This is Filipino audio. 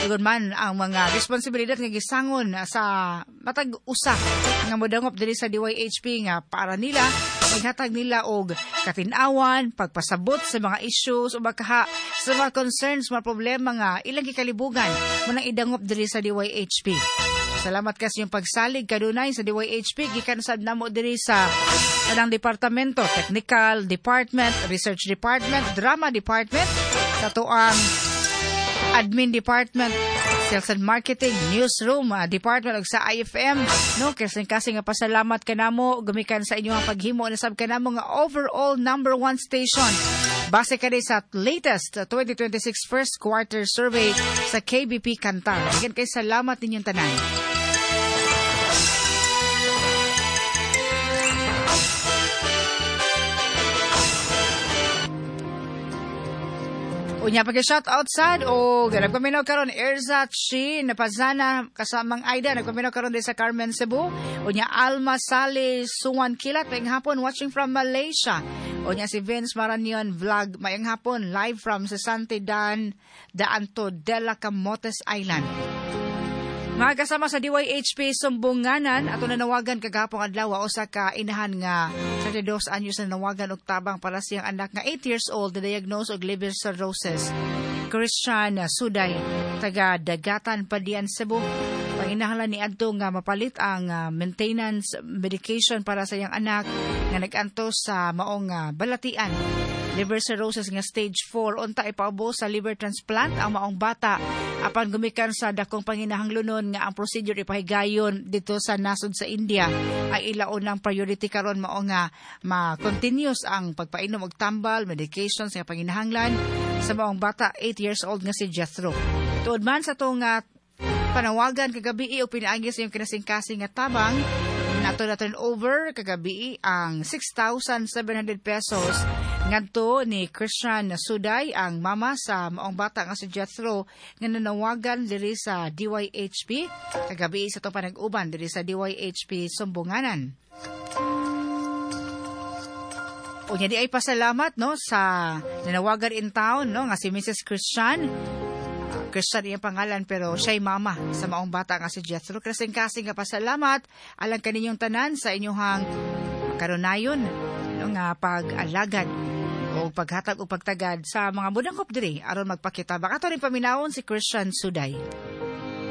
Igon man ang mga responsibilidad nga gisangon sa matag usa nga modangop diri sa DYHP nga para nila maghatag nila og katin-awan, pagpasabot sa mga issues o bakaha sa mga concerns, mga problema nga ilang gikalibugan munang idangop diri sa DYHP. Salamat kasi yung pagsalig kadunay sa DYHP gikan sad namo diri sa kanang departamento, technical department, research department, drama department, katuang admin department, sales and marketing, newsroom department ug sa IFM, no, kasi nga pasalamat kanamo gumikan sa inyong paghimo na sab kanamo nga overall number 1 station base kadi sa latest 2026 first quarter survey sa KBP Kantar. Again kay salamat ninyong tanan. Unya pag-shout out sad o nagpaminaw karon Erzat Shi napazana kasamang Aida nagpaminaw karon sa Carmen Cebu. Unya Alma Sale Suwan Kilat mayang hapon watching from Malaysia. Unya si Vince Maranion vlog mayang hapon live from Sesante Dan Daanto de la Camotes Island. Mga kasama sa DYHP Sumbunganan ato nanawagan kagahapon adlaw usa ka inahan nga 32 anyos na nawagan og tabang para siyang anak nga 8 years old na diagnose og liver cirrhosis. Christian Suday taga Dagatan Padian Cebu. Panginahalan ni adto nga mapalit ang maintenance medication para sa iyang anak nga nag-antos sa maong balatian. Liver cirrhosis nga stage 4 unta ipaubos sa liver transplant ang maong bata apan gumikan sa dakong panginahanglunon nga ang procedure ipahigayon dito sa nasod sa India ay ilaon ng priority karon mao nga ma-continuous ang pagpainom og tambal medications nga panginahanglan sa maong bata 8 years old nga si Jethro. Tuod man sa tong panawagan kagabi o pinaagi sa iyong kinasingkasing nga tabang nato na turn over kagabi ang 6,700 pesos ngadto ni Christian Suday ang mama sa maong bata nga si Jethro nga nanawagan diri sa DYHP kagabi sa to panag-uban diri sa DYHP Sumbunganan. Unya di ay pasalamat no sa nanawagan in town no nga si Mrs. Christian iyang pangalan pero siya'y mama sa maong bata nga si Jethro. Kasing-kasing nga pasalamat alang kaninyong tanan sa inyong karunayon no, nga pag-alagad o paghatag o pagtagad sa mga budangkop diri aron magpakita. Baka ito rin paminawon si Christian Suday.